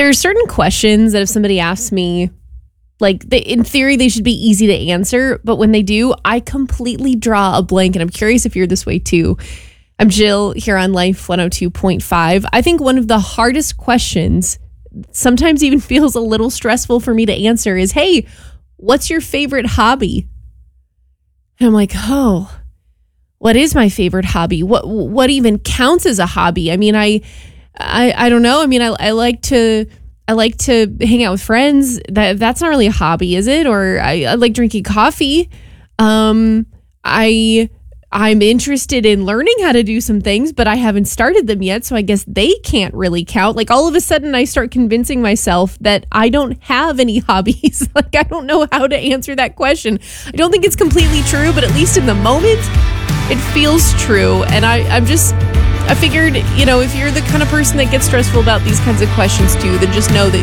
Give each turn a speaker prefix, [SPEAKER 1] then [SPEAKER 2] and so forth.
[SPEAKER 1] There are certain questions that if somebody asks me, like in theory, they should be easy to answer. But when they do, I completely draw a blank. And I'm curious if you're this way too. I'm Jill here on Life 102.5. I think one of the hardest questions, sometimes even feels a little stressful for me to answer, is, hey, what's your favorite hobby? And I'm like, oh, what is my favorite hobby? What even counts as a hobby? I mean, I don't know. I mean, I like to hang out with friends. That's not really a hobby, is it? Or I like drinking coffee. I'm interested in learning how to do some things, but I haven't started them yet. So I guess they can't really count. Like all of a sudden I start convincing myself that I don't have any hobbies. Like I don't know how to answer that question. I don't think it's completely true, but at least in the moment it feels true. And I figured, if you're the kind of person that gets stressful about these kinds of questions too, then just know that